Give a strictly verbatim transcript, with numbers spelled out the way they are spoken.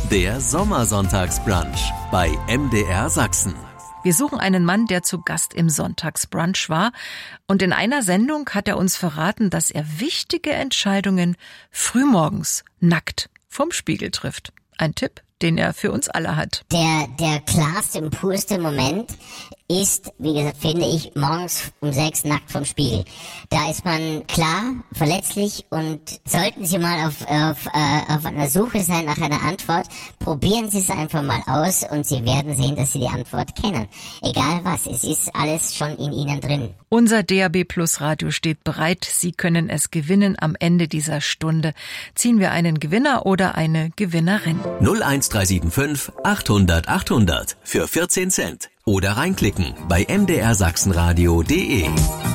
Der Sommersonntagsbrunch bei M D R Sachsen. Wir suchen einen Mann, der zu Gast im Sonntagsbrunch war. Und in einer Sendung hat er uns verraten, dass er wichtige Entscheidungen frühmorgens nackt vom Spiegel trifft. Ein Tipp, den er für uns alle hat. Der, der klarste und purste Moment ist, wie gesagt, finde ich, morgens um sechs nackt vom Spiegel. Da ist man klar, verletzlich, und sollten Sie mal auf, auf, äh, auf einer Suche sein nach einer Antwort, probieren Sie es einfach mal aus und Sie werden sehen, dass Sie die Antwort kennen. Egal was, es ist alles schon in Ihnen drin. Unser D A B Plus Radio steht bereit. Sie können es gewinnen. Am Ende dieser Stunde ziehen wir einen Gewinner oder eine Gewinnerin. null eins drei sieben fünf achthundert achthundert für vierzehn Cent. Oder reinklicken bei m d r sachsenradio punkt d e.